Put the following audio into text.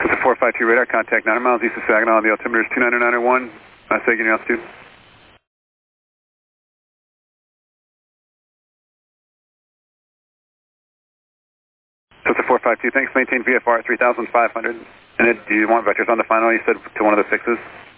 It's a 452 radar, contact 9 miles east of Saginaw. The altimeter is 29901. Say again your altitude. So it's a 452, thanks. Maintain VFR at 3,500. And do you want vectors on the final, you said, to one of the 6s?